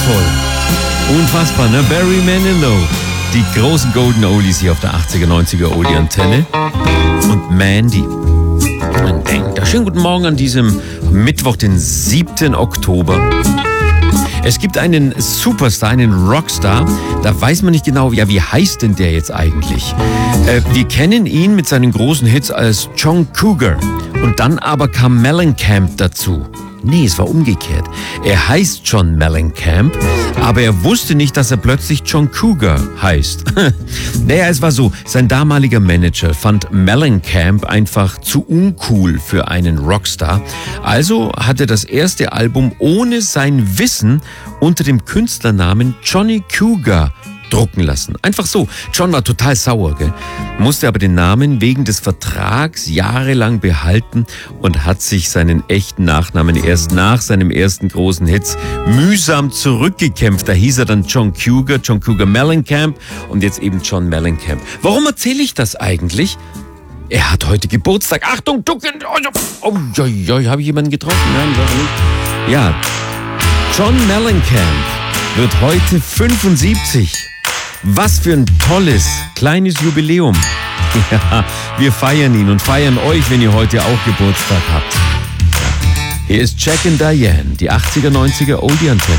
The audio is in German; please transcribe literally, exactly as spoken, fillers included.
toll. Unfassbar, ne? Barry Manilow. Die großen Golden Oldies hier auf der achtziger, neunziger Oldie-Antenne. Und Mandy. Man denkt, da schönen guten Morgen an diesem Mittwoch, den siebten Oktober. Es gibt einen Superstar, einen Rockstar, da weiß man nicht genau, ja, wie heißt denn der jetzt eigentlich? Äh, wir kennen ihn mit seinen großen Hits als John Cougar und dann aber kam Mellencamp dazu. Nee, es war umgekehrt. Er heißt John Mellencamp, aber er wusste nicht, dass er plötzlich John Cougar heißt. Naja, es war so, sein damaliger Manager fand Mellencamp einfach zu uncool für einen Rockstar. Also hat er das erste Album ohne sein Wissen unter dem Künstlernamen Johnny Cougar drucken lassen. Einfach so. John war total sauer, gell? Musste aber den Namen wegen des Vertrags jahrelang behalten und hat sich seinen echten Nachnamen erst nach seinem ersten großen Hits mühsam zurückgekämpft. Da hieß er dann John Cougar, John Cougar Mellencamp und jetzt eben John Mellencamp. Warum erzähle ich das eigentlich? Er hat heute Geburtstag. Achtung, du... Oh, oh, oh, habe ich jemanden getroffen? Nein, doch nicht. Ja, John Mellencamp wird heute fünfundsiebzig. Was für ein tolles, kleines Jubiläum. Ja, wir feiern ihn und feiern euch, wenn ihr heute auch Geburtstag habt. Hier ist Jack and Diane, die achtziger, neunziger Oldie-Antenne.